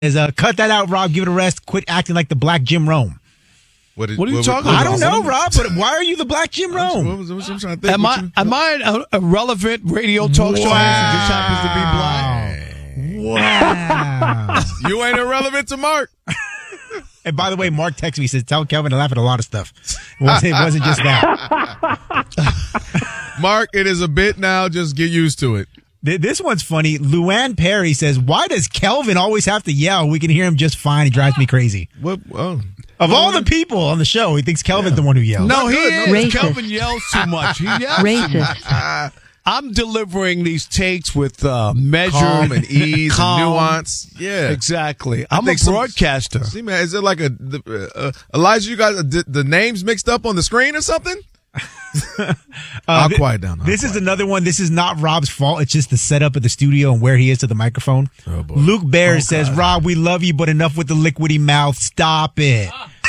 cut that out, Rob. Give it a rest. Quit acting like the black Jim Rome. What are you talking about? I don't know, Rob, but why are you the black Jim Rome? I'm trying to think. Am I a relevant radio talk show that just happens to be black? Wow. You ain't irrelevant to Mark. And by the way, Mark texted me, says, tell Kelvin to laugh at a lot of stuff. It wasn't just that. Mark, it is a bit now. Just get used to it. This one's funny. Luann Perry says, why does Kelvin always have to yell? We can hear him just fine. It drives me crazy. What? Oh. Of all the people on the show, he thinks Kelvin's the one who yells. No, he is. Racist. Kelvin yells too much. He yells Racist. I'm delivering these takes with measured, Calm and ease and nuance. Yeah. Exactly. I'm a broadcaster. See, man, is it like Elijah, you got the names mixed up on the screen or something? I'll quiet down. This is another one. This is not Rob's fault. It's just the setup of the studio and where he is to the microphone. Oh, boy. Luke Bear says, Rob, we love you, but enough with the liquidy mouth. Stop it.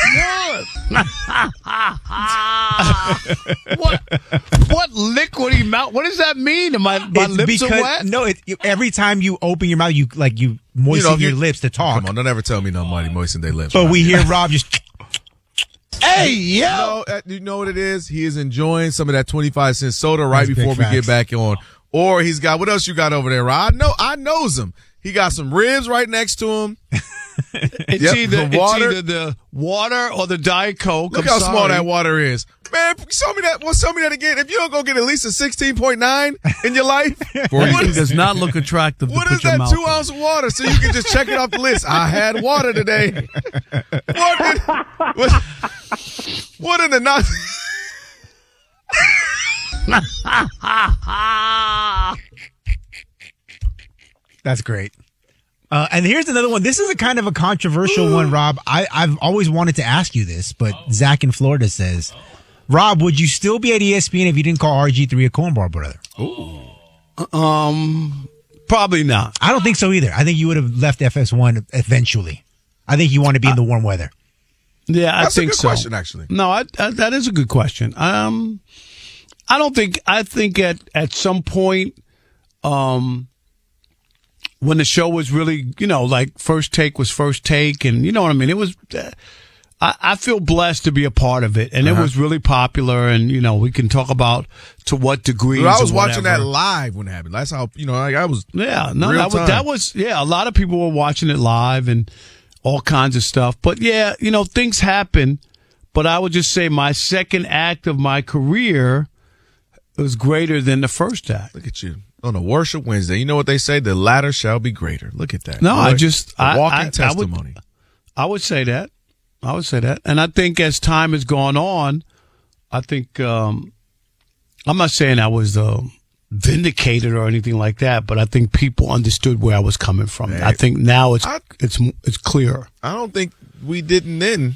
What liquidy mouth? What does that mean? My lips are wet? No, every time you open your mouth, you moisten your lips to talk. Come on, don't ever tell me nobody moisten their lips. But we hear Rob just... Hey, yo! You know what it is? He is enjoying some of that 25-cent soda right before we get back on. Or he's got, what else you got over there, Rob? I knows him. He got some ribs right next to him. It's either the water or the Diet Coke. Look how small that water is. Man, show me that again. If you don't go get at least a 16.9 in your life. It does not look attractive. What is that 2 ounce of water? So you can just check it off the list. I had water today. What in the not? That's great. And here's another one. This is a kind of a controversial one, Rob. I've always wanted to ask you this, but Zach in Florida says, Rob, would you still be at ESPN if you didn't call RG3 a cornball brother? Probably not. I don't think so either. I think you would have left FS1 eventually. I think you want to be in the warm weather. Yeah, I think so. That's a good question, actually. No, that is a good question. I don't think. I think at some point, when the show was really, like First Take was First Take, and you know what I mean. It was. I feel blessed to be a part of it, and it was really popular. And we can talk about to what degree. I was watching that live when it happened. That's how I was. Yeah, no, that was a lot of people were watching it live and all kinds of stuff. But yeah, things happen. But I would just say my second act of my career was greater than the first act. Look at you. On a Worship Wednesday, you know what they say? The latter shall be greater. Look at that. No, walking testimony. I would say that. And I think as time has gone on, I think, I'm not saying I was vindicated or anything like that, but I think people understood where I was coming from. Man, I think now it's clearer. I don't think we didn't then.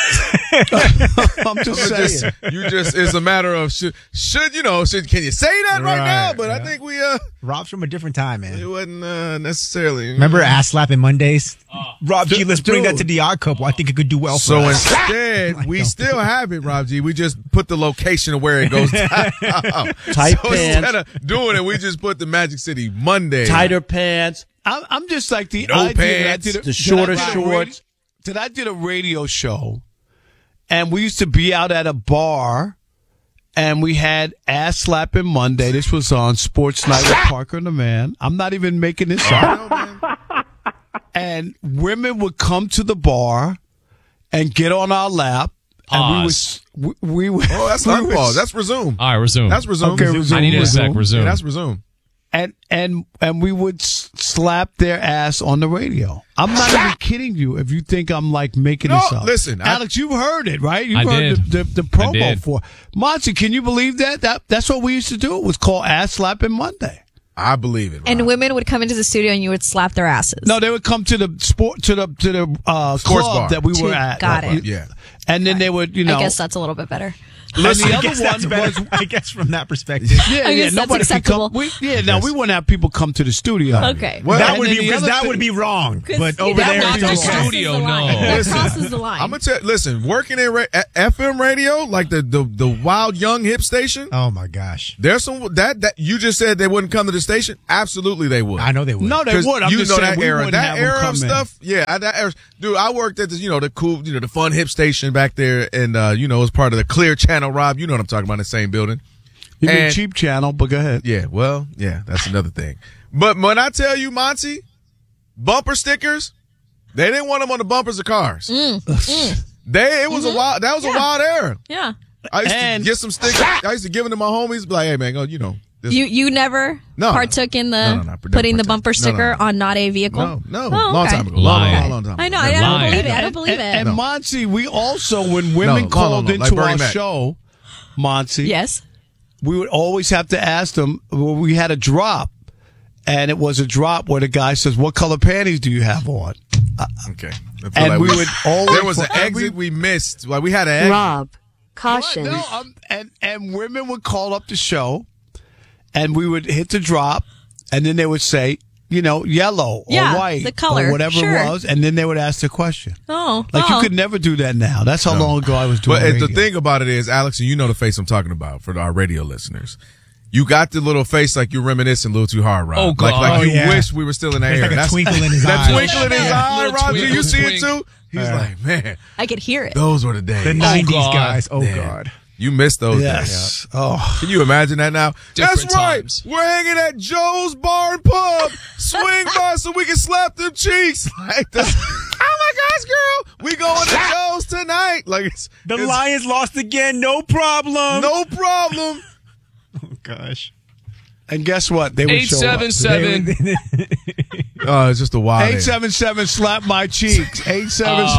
I'm just saying. It's a matter of should can you say that right now? But I think we Rob's from a different time, man. It wasn't necessarily. Remember ass slapping Mondays? Rob G, let's bring that to the Odd Couple. I think it could do well for us. So instead, we still have it, Rob G. We just put the location of where it goes down. Tight pants. Instead of doing it, we just put the Magic City Monday. Tighter pants. I'm just like the pants. The shorter shorts. I did a radio show, and we used to be out at a bar, and we had Ass Slapping Monday. This was on Sports Night with Parker and the Man. I'm not even making this up. And women would come to the bar and get on our lap, and we would. Oh, that's not pause. That's resume. All right, resume. That's resume. Okay, resume. I need a sec. Resume. Yeah, that's resume. And we would slap their ass on the radio. I'm not even kidding you if you think I'm like making this up. Listen, Alex, you've heard it, right? I heard did. the promo for Monty. Can you believe that? That's what we used to do. It was called Ass Slapping Monday. I believe it. Rob. And women would come into the studio and you would slap their asses. No, they would come to the sports club bar that we were at. Got it. Yeah. And then they would, I guess that's a little bit better. Listen, the I guess other that's one better, was I guess from that perspective. yeah, I yeah. guess that's Nobody can come. acceptable. We wouldn't have people come to the studio. Okay. Well, that and would then be the because other that thing- would be wrong. 'Cause But you over know, there, that it's the crosses okay. studio, the line. no. That Listen, crosses the line. I'm gonna tell. Listen, working in FM radio, like the wild young hip station. Oh my gosh, There's some that you just said they wouldn't come to the station. Absolutely, they would. I know they would. No, they 'Cause would. I'm you just know saying that we era, wouldn't have that them era come of in. stuff. Yeah, that era, dude. I worked at the cool, the fun hip station back there, and it was part of the Clear Channel. Rob, you know what I'm talking about, in the same building. You mean And- cheap channel? But go ahead. Yeah, well, yeah, that's another thing. But when I tell you, Monty, bumper stickers, they didn't want them on the bumpers of cars. It was a wild. That was a wild era. Yeah. I used And- to get some stickers. I used to give them to my homies. Be like, hey man, go. This, You never No, partook in the no, no, never putting the partook. bumper No, sticker no. on not a vehicle? no, Oh, long okay. time ago, Lying. long time. I know. ago. I don't lying. believe it. I don't believe And it. Monty, we also, when women No, called no, into like Bernie our Mac. show, Monty, Yes. we would always have to ask them. Well, we had a drop, and it was a drop where the guy says, "What color panties do you have on?" Okay. I feel And like we would always there was an for every- exit we missed. Like we had an exit. Rob, caution. No, and women would call up the show, and we would hit the drop, and then they would say, yellow or Yeah, white the color, or whatever sure. it was, and then they would ask the question. Oh. Like oh. you could never do that now. That's how long ago I was doing. But the radio. thing about it is, Alex, and you know the face I'm talking about for our radio listeners. You got the little face like you're reminiscing a little too hard, Rob. Oh, God. Like Oh, you yeah. wish we were still in the There's air. like a twinkle in his that eye. twinkle in his Little eye, twinkle, Rob. Do you see it twink. too? He's like, man, I could hear it. those were the days. The 90s God. guys. Oh Man. God. You missed those days. yes. Oh, Can you imagine that now? Different That's right. times. We're hanging at Joe's Bar and Pub. Swing by so we can slap them cheeks. Like this. Oh my gosh, girl. We going to Joe's tonight. Like it's Lions lost again. No problem. no problem. Oh gosh. and guess what? They would show up. 877. Oh, it's just a wild. 877 slap my cheeks. 877.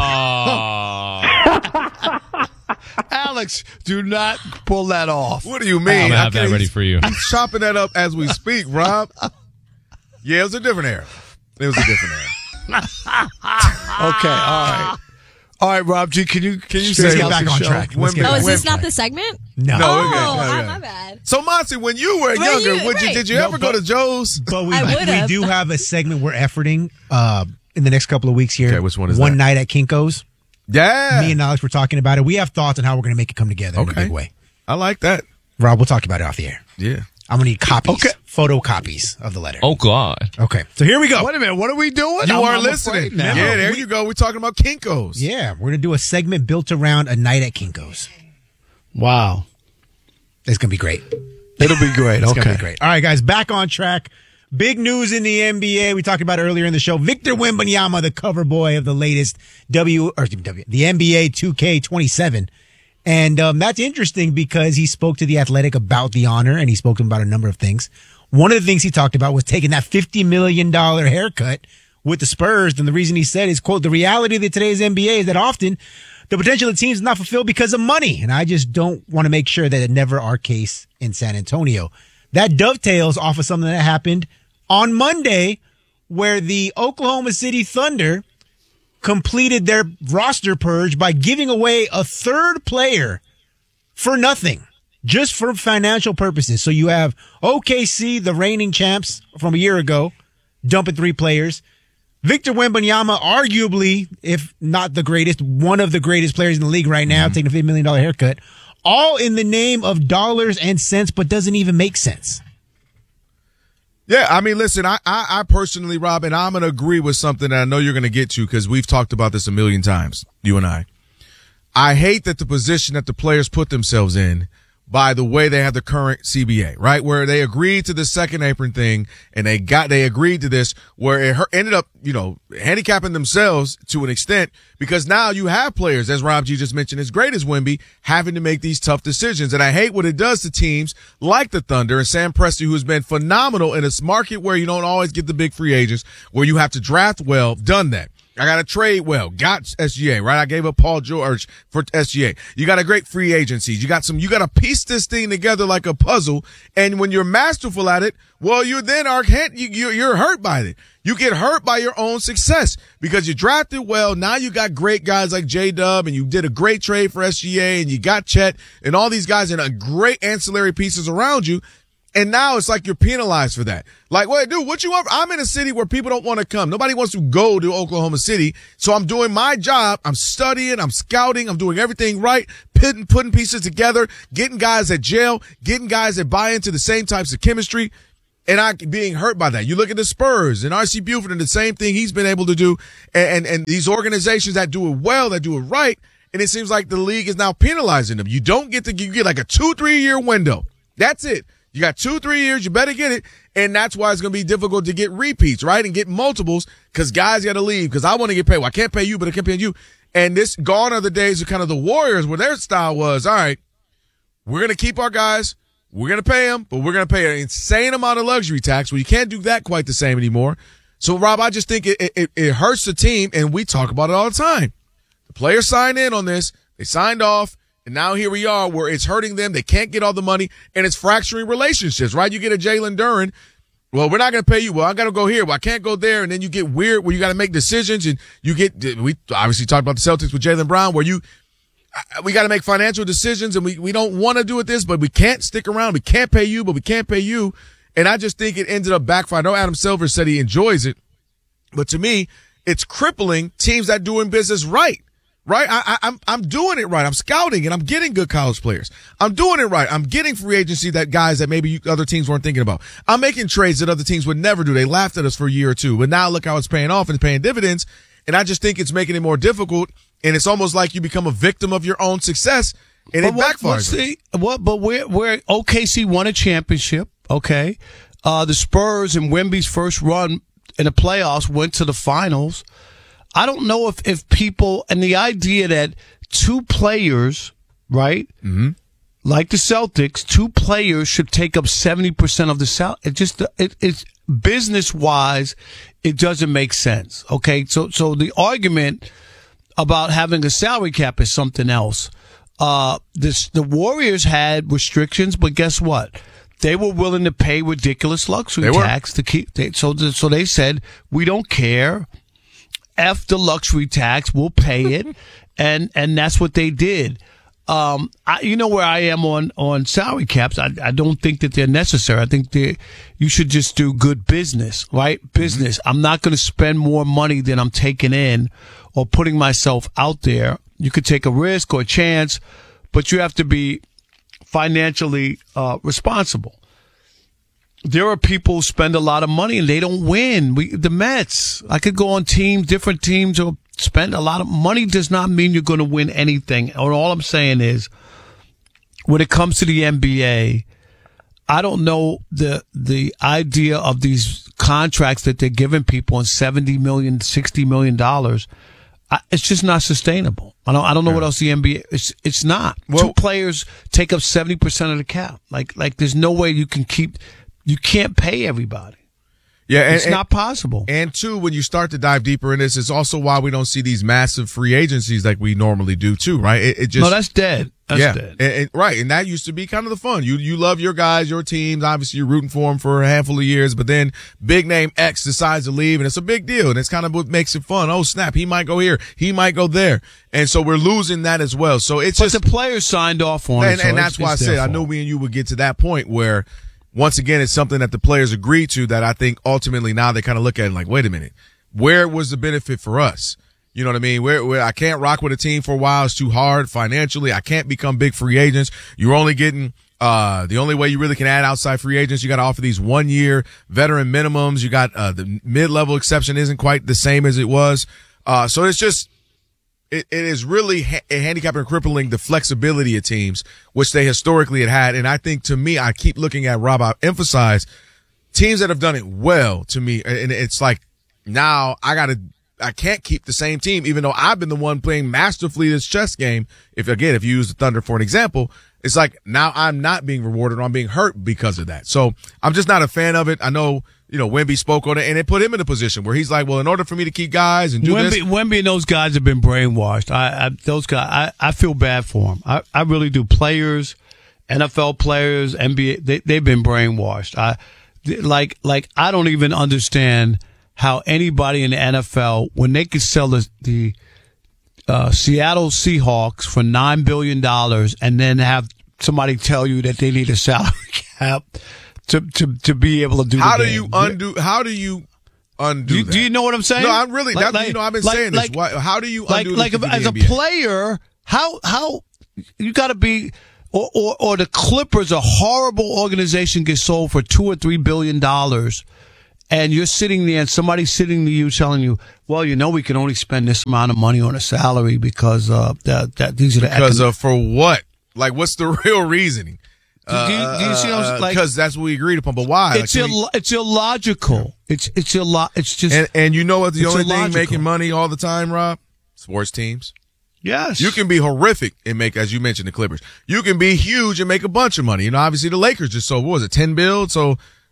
Alex, do not pull that off. What do you I'm mean? gonna have can't- that ready for you. He's chopping that up as we speak, Rob. Yeah, it was a different era. It was a different era. Okay, all right. All right, Rob G, can you say Let's get out back the on show? track. Let's get Women- Oh, back is on this not track. the segment? No. No, Oh, okay. my bad. So, Monty, when you were When younger, you- right. did you No, ever go to Joe's? But we I would've. do have a segment we're efforting in the next couple of weeks here. Okay, which one is One that? night at Kinko's. Yeah. Me and Alex were talking about it. We have thoughts on how we're going to make it come together in a Okay. big way. I like that. Rob, we'll talk about it off the air. Yeah. I'm going to need copies. Okay. Photocopies of the letter. Oh, God. Okay. So here we go. Wait a minute, what are we doing? You are I'm listening. afraid now. Yeah, there you go. We're talking about Kinko's. Yeah, we're going to do a segment built around a night at Kinko's. Wow. It's going to be great. It'll be great. It's Okay. going to be great. All right, guys, back on track. Big news in the NBA. We talked about it earlier in the show. Victor Wembanyama, the cover boy of the latest the NBA 2K27. And that's interesting because he spoke to The Athletic about the honor, and he spoke to him about a number of things. One of the things he talked about was taking that $50 million haircut with the Spurs. And the reason he said is, quote, the reality of today's NBA is that often the potential of teams is not fulfilled because of money. And I just don't want to make sure that it never our case in San Antonio. That dovetails off of something that happened on Monday where the Oklahoma City Thunder completed their roster purge by giving away a third player for nothing, just for financial purposes. So you have OKC, the reigning champs from a year ago, dumping 3 players. Victor Wembanyama, arguably, if not the greatest, one of the greatest players in the league right now, taking a $50 million haircut, all in the name of dollars and cents, but doesn't even make sense. Yeah, I mean, listen, I personally, Rob, and I'm going to agree with something that I know you're going to get to because we've talked about this a million times, you and I. I hate that the position that the players put themselves in by the way they have the current CBA, right? Where they agreed to the second apron thing and they agreed to this where it ended up, handicapping themselves to an extent because now you have players, as Rob G just mentioned, as great as Wemby, having to make these tough decisions. And I hate what it does to teams like the Thunder and Sam Presti, who's been phenomenal in this market where you don't always get the big free agents, where you have to draft well, done that. I got to trade well. Got SGA, right? I gave up Paul George for SGA. You got a great free agencies. You got to piece this thing together like a puzzle. And when you're masterful at it, well, you then you're hurt by it. You get hurt by your own success because you drafted well. Now you got great guys like J-Dub, and you did a great trade for SGA, and you got Chet and all these guys and a great ancillary pieces around you. And now it's like you're penalized for that. Like, wait, dude, what you want? I'm in a city where people don't want to come. Nobody wants to go to Oklahoma City. So I'm doing my job. I'm studying. I'm scouting. I'm doing everything right. Putting pieces together, getting guys at jail, getting guys that buy into the same types of chemistry. And I'm being hurt by that. You look at the Spurs and R.C. Buford and the same thing he's been able to do. And these organizations that do it well, that do it right. And it seems like the league is now penalizing them. You get like a 2-3 year window. That's it. You got 2-3 years. You better get it. And that's why it's going to be difficult to get repeats, right? And get multiples because guys got to leave because I want to get paid. Well, I can't pay you, but I can pay you. And gone are the days of kind of the Warriors where their style was, all right, we're going to keep our guys. We're going to pay them, but we're going to pay an insane amount of luxury tax. Well, you can't do that quite the same anymore. So, Rob, I just think it hurts the team, and we talk about it all the time. The players signed in on this. They signed off. And now here we are where it's hurting them. They can't get all the money, and it's fracturing relationships, right? You get a Jalen Duren. Well, we're not going to pay you. Well, I got to go here. Well, I can't go there. And then you get weird where you got to make decisions. And we obviously talked about the Celtics with Jaylen Brown where we got to make financial decisions and we don't want to do it this, but we can't stick around. We can't pay you, but we can't pay you. And I just think it ended up backfiring. I know Adam Silver said he enjoys it, but to me, it's crippling teams that doing business right. Right? I'm doing it right. I'm scouting and I'm getting good college players. I'm doing it right. I'm getting free agency that guys that maybe other teams weren't thinking about. I'm making trades that other teams would never do. They laughed at us for a year or two, but now look how it's paying off and it's paying dividends. And I just think it's making it more difficult. And it's almost like you become a victim of your own success and it backfires. But where OKC won a championship. Okay. The Spurs and Wemby's first run in the playoffs went to the finals. I don't know if people, and the idea that two players, right, like the Celtics, two players should take up 70% of the salary. It's business-wise, it doesn't make sense. Okay, so the argument about having a salary cap is something else. The Warriors had restrictions, but guess what? They were willing to pay ridiculous luxury tax to keep. So they said, we don't care. F the luxury tax, we'll pay it, and that's what they did. You know where I am on salary caps. I don't think that they're necessary. I think you should just do good business, right? Business. I'm not going to spend more money than I'm taking in or putting myself out there. You could take a risk or a chance, but you have to be financially responsible. There are people who spend a lot of money and they don't win. The Mets, I could go on different teams or spend a lot of money does not mean you're going to win anything. All I'm saying is when it comes to the NBA, I don't know the idea of these contracts that they're giving people on $70 million, $60 million. It's just not sustainable. I don't know what else the NBA. It's not. Well, two players take up 70% of the cap. Like there's no way you can keep. You can't pay everybody. Yeah, it's not possible. And two, when you start to dive deeper in this, it's also why we don't see these massive free agencies like we normally do too, right? It just no, that's dead. That's dead. Right, and that used to be kind of the fun. You love your guys, your teams. Obviously, you're rooting for them for a handful of years, but then big name X decides to leave, and it's a big deal, and it's kind of what makes it fun. Oh snap, he might go here, he might go there, and so we're losing that as well. So it's but the players signed off on it, and that's why I said I knew me and you would get to that point where. Once again, it's something that the players agreed to that I think ultimately now they kind of look at it like, wait a minute, where was the benefit for us? You know what I mean? Where I can't rock with a team for a while. It's too hard financially. I can't become big free agents. You're only getting, the only way you really can add outside free agents, you got to offer these 1 year veteran minimums. You got, the mid-level exception isn't quite the same as it was. So it's just, it is really handicapping and crippling the flexibility of teams, which they historically had. And I think to me, I keep looking at Rob, I emphasize teams that have done it well to me. And it's like now I can't keep the same team, even though I've been the one playing masterfully this chess game. If you use the Thunder for an example, it's like now I'm not being rewarded or I'm being hurt because of that. So I'm just not a fan of it. I know Wemby spoke on it, and it put him in a position where he's like, well, in order for me to keep guys and do this. Wemby and those guys have been brainwashed. Those guys, I feel bad for them. I really do. Players, NFL players, NBA, they've been brainwashed. I don't even understand how anybody in the NFL, when they could sell the Seattle Seahawks for $9 billion and then have somebody tell you that they need a salary cap to be able to do How the do game. you undo that? Do you know what I'm saying? No, I'm really, I've been saying this. How do you undo this in the as a NBA? player, how you got to be, or the Clippers, a horrible organization, gets sold for $2 or $3 billion, and you're sitting there and somebody's sitting to you telling you, well, we can only spend this amount of money on a salary because these are the because of for what? Like, what's the real reasoning? Do you see what I'm like? Because that's what we agreed upon. But why? It's illogical. It's just. And you know what? The only illogical. thing making money all the time, Rob? Sports teams. Yes. You can be horrific and make, as you mentioned, the Clippers. You can be huge and make a bunch of money. Obviously the Lakers just sold, what was it, 10 billion? So,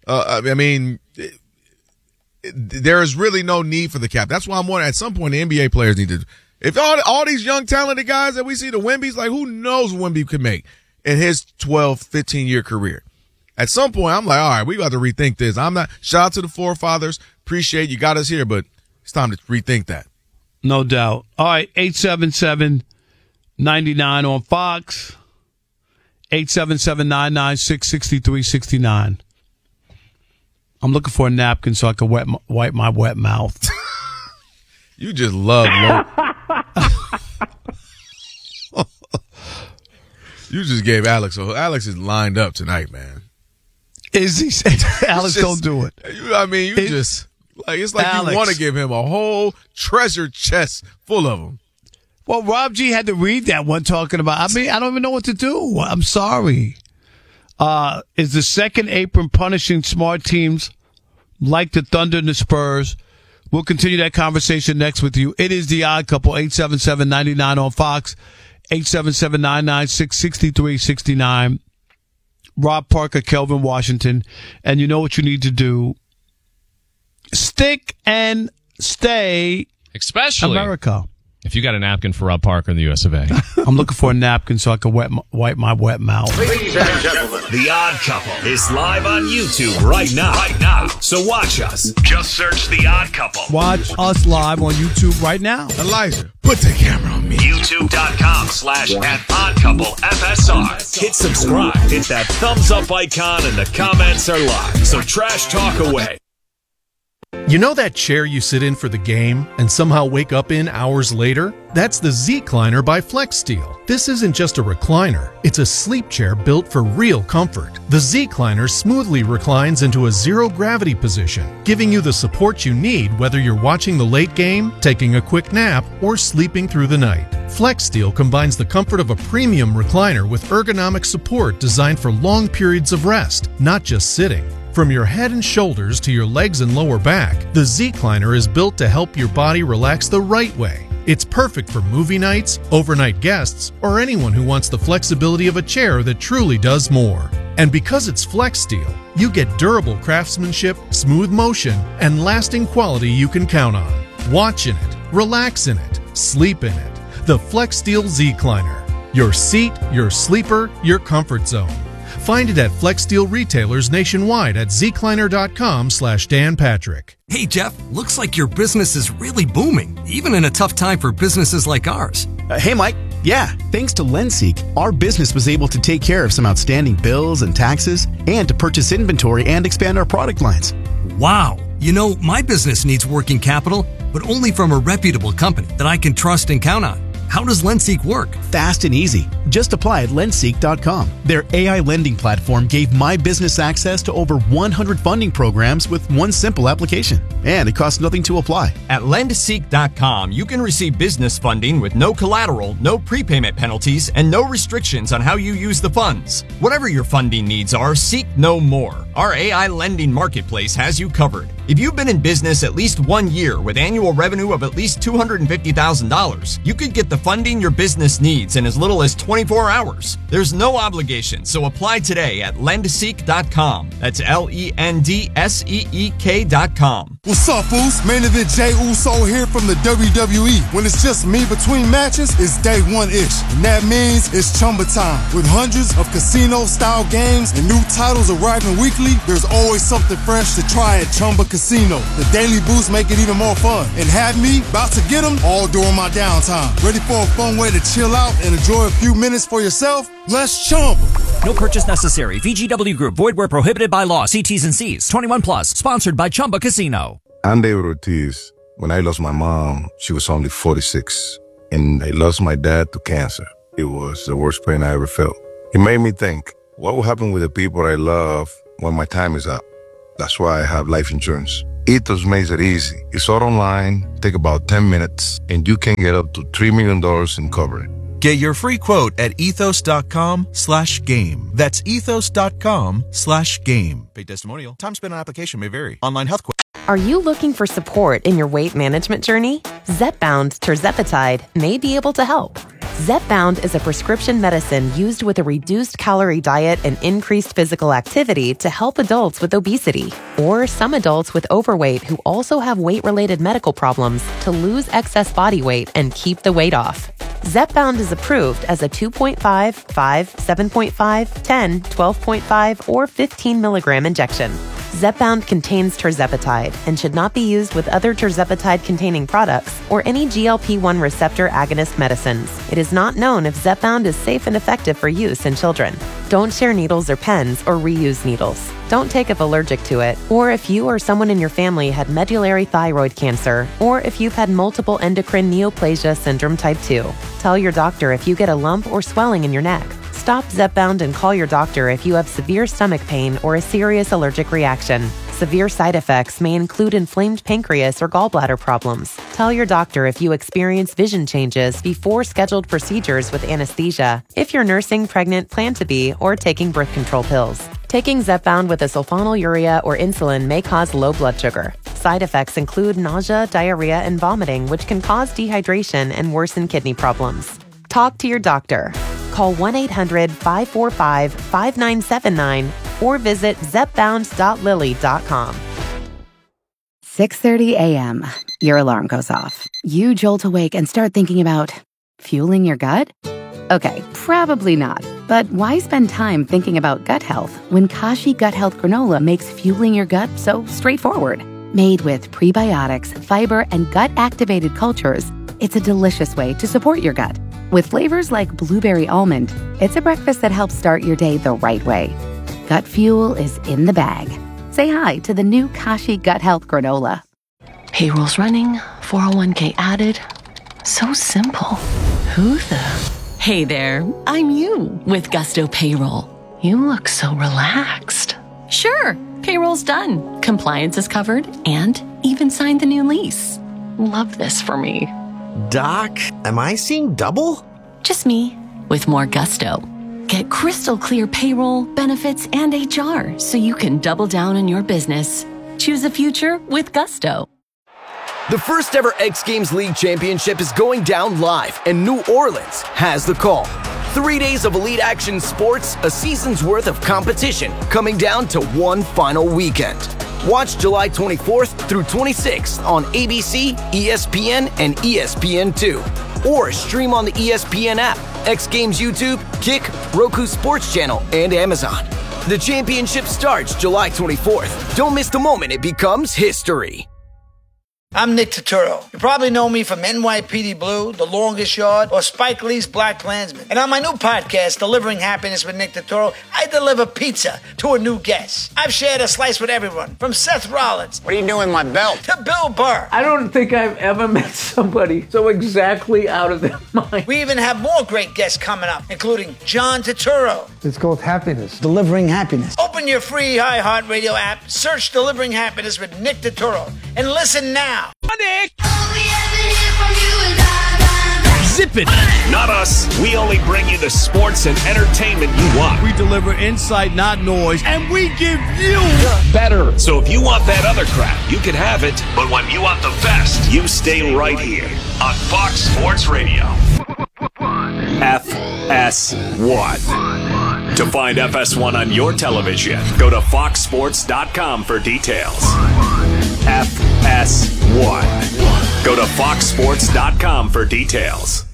there is really no need for the cap. That's why I'm wondering, at some point, the NBA players need to, if all these young talented guys that we see, the Wemby's, like, who knows what Wemby could make in his 12, 15-year career. At some point, I'm like, all right, we got to rethink this. Shout out to the forefathers. Appreciate you got us here, but it's time to rethink that. No doubt. All right, 877-99 on Fox, 877-996-6369. I'm looking for a napkin so I can wipe my wet mouth. You just love low. You just gave Alex. So Alex is lined up tonight, man. Is he? Alex, don't do it. It's like Alex, you want to give him a whole treasure chest full of them. Well, Rob G had to read that one talking about, I don't even know what to do. I'm sorry. Is the second apron punishing smart teams like the Thunder and the Spurs? We'll continue that conversation next with you. It is the Odd Couple, 877-99 on Fox, 877-996-6369. Rob Parker, Kelvin Washington. And you know what you need to do. Stick and stay, especially America. If you got a napkin for Rob Parker in the US of A. I'm looking for a napkin so I can wipe my wet mouth. Ladies and gentlemen, The Odd Couple is live on YouTube right now. So watch us. Just search The Odd Couple. Watch us live on YouTube right now. Elijah, put the camera on me. YouTube.com/@oddcouplefsr. Hit subscribe. Hit that thumbs up icon and the comments are live. So trash talk away. You know that chair you sit in for the game and somehow wake up in hours later? That's the Z-Cliner by FlexSteel. This isn't just a recliner, it's a sleep chair built for real comfort. The Z-Cliner smoothly reclines into a zero-gravity position, giving you the support you need whether you're watching the late game, taking a quick nap, or sleeping through the night. FlexSteel combines the comfort of a premium recliner with ergonomic support designed for long periods of rest, not just sitting. From your head and shoulders to your legs and lower back, the Z-Cliner is built to help your body relax the right way. It's perfect for movie nights, overnight guests, or anyone who wants the flexibility of a chair that truly does more. And because it's FlexSteel, you get durable craftsmanship, smooth motion, and lasting quality you can count on. Watch in it, relax in it, sleep in it. The FlexSteel Z-Cliner. Your seat, your sleeper, your comfort zone. Find it at FlexSteel retailers nationwide at zcliner.com/Dan Patrick. Hey, Jeff, looks like your business is really booming, even in a tough time for businesses like ours. Hey, Mike. Yeah, thanks to LendSeek, our business was able to take care of some outstanding bills and taxes and to purchase inventory and expand our product lines. Wow. You know, my business needs working capital, but only from a reputable company that I can trust and count on. How does LendSeek work? Fast and easy. Just apply at lendseek.com. Their AI lending platform gave my business access to over 100 funding programs with one simple application. And it costs nothing to apply. At lendseek.com, you can receive business funding with no collateral, no prepayment penalties, and no restrictions on how you use the funds. Whatever your funding needs are, seek no more. Our AI lending marketplace has you covered. If you've been in business at least 1 year with annual revenue of at least $250,000, you could get the funding your business needs in as little as 24 hours. There's no obligation, so apply today at lendseek.com. That's LENDSEEK.com. What's up, Uso? Main event Jey Uso here from the WWE. When it's just me between matches, it's day one-ish. And that means it's Chumba time. With hundreds of casino-style games and new titles arriving weekly, there's always something fresh to try at Chumba Casino. The daily boosts make it even more fun. And have me about to get them all during my downtime. Ready for a fun way to chill out and enjoy a few minutes for yourself? Let's Chumba. No purchase necessary. VGW Group. Void where prohibited by law. See T's and C's. 21 plus. Sponsored by Chumba Casino. I'm David Ortiz. When I lost my mom, she was only 46. And I lost my dad to cancer. It was the worst pain I ever felt. It made me think, what will happen with the people I love when my time is up? That's why I have life insurance. Ethos makes it easy. It's all online, take about 10 minutes, and you can get up to $3 million in coverage. Get your free quote at ethos.com/game. That's ethos.com/game. Paid testimonial. Time spent on application may vary. Online health quote. Are you looking for support in your weight management journey? Zepbound Tirzepatide may be able to help. Zepbound is a prescription medicine used with a reduced calorie diet and increased physical activity to help adults with obesity or some adults with overweight who also have weight-related medical problems to lose excess body weight and keep the weight off. Zepbound is approved as a 2.5, 5, 7.5, 10, 12.5, or 15 milligram injection. Zepbound contains tirzepatide and should not be used with other tirzepatide-containing products or any GLP-1 receptor agonist medicines. It is not known if Zepbound is safe and effective for use in children. Don't share needles or pens or reuse needles. Don't take if allergic to it, or if you or someone in your family had medullary thyroid cancer, or if you've had multiple endocrine neoplasia syndrome type 2. Tell your doctor if you get a lump or swelling in your neck. Stop Zepbound and call your doctor if you have severe stomach pain or a serious allergic reaction. Severe side effects may include inflamed pancreas or gallbladder problems. Tell your doctor if you experience vision changes before scheduled procedures with anesthesia, if you're nursing, pregnant, plan to be, or taking birth control pills. Taking Zepbound with a sulfonylurea or insulin may cause low blood sugar. Side effects include nausea, diarrhea, and vomiting, which can cause dehydration and worsen kidney problems. Talk to your doctor. Call 1-800-545-5979 or visit zepbound.lily.com. 6:30 a.m. Your alarm goes off. You jolt awake and start thinking about fueling your gut? Okay, probably not. But why spend time thinking about gut health when Kashi Gut Health Granola makes fueling your gut so straightforward? Made with prebiotics, fiber, and gut-activated cultures, it's a delicious way to support your gut. With flavors like blueberry almond, it's a breakfast that helps start your day the right way. Gut fuel is in the bag. Say hi to the new Kashi Gut Health Granola. Payroll's running, 401k added. So simple. Who the? Hey there, I'm you with Gusto Payroll. You look so relaxed. Sure, payroll's done. Compliance is covered and even signed the new lease. Love this for me. Doc, am I seeing double? Just me, with more gusto. Get crystal clear payroll, benefits, and HR so you can double down on your business. Choose a future with gusto. The first ever X Games League Championship is going down live, and New Orleans has the call. 3 days of elite action sports, a season's worth of competition, coming down to one final weekend. Watch July 24th through 26th on ABC, ESPN, and ESPN2. Or stream on the ESPN app, X Games YouTube, Kick, Roku Sports Channel, and Amazon. The championship starts July 24th. Don't miss the moment it becomes history. I'm Nick Turturro. You probably know me from NYPD Blue, The Longest Yard, or Spike Lee's Black Klansman. And on my new podcast, Delivering Happiness with Nick Turturro, I deliver pizza to a new guest. I've shared a slice with everyone, from Seth Rollins. What are you doing with my belt? To Bill Burr. I don't think I've ever met somebody so exactly out of their mind. We even have more great guests coming up, including John Turturro. It's called Happiness. Delivering Happiness. Open your free iHeartRadio app, search Delivering Happiness with Nick Turturro, and listen now. Nick! Zip stupid. Not us. We only bring you the sports and entertainment you want. We deliver insight, not noise, and we give you better. So if you want that other crap, you can have it. But when you want the best, you stay right here on Fox Sports Radio. FS1. To find FS1 on your television, go to foxsports.com for details. FS1. Go to foxsports.com for details.